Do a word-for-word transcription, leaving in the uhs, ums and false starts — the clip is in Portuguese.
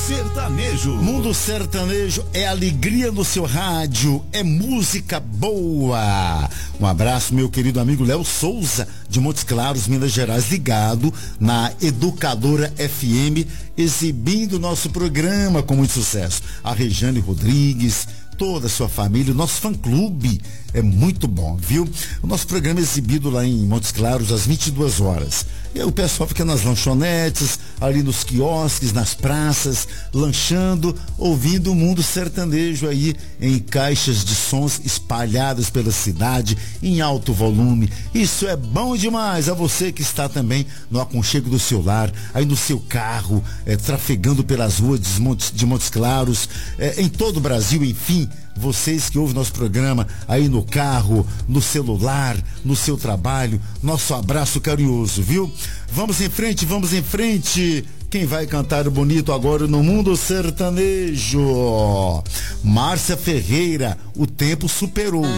Sertanejo. Mundo Sertanejo é alegria no seu rádio, é música boa. Um abraço, meu querido amigo Léo Souza, de Montes Claros, Minas Gerais, ligado na Educadora F M, exibindo nosso programa com muito sucesso. A Rejane Rodrigues, toda a sua família, o nosso fã-clube é muito bom, viu? O nosso programa é exibido lá em Montes Claros às vinte e duas horas. E aí o pessoal fica nas lanchonetes, ali nos quiosques, nas praças, lanchando, ouvindo o mundo sertanejo aí em caixas de sons espalhadas pela cidade, em alto volume. Isso é bom demais. A você que está também no aconchego do seu lar, aí no seu carro, é, trafegando pelas ruas de Montes, de Montes Claros, é, em todo o Brasil, enfim. Vocês que ouvem nosso programa aí no carro, no celular, no seu trabalho, nosso abraço carinhoso, viu? Vamos em frente, vamos em frente. Quem vai cantar bonito agora no Mundo Sertanejo? Márcia Ferreira, O Tempo Superou.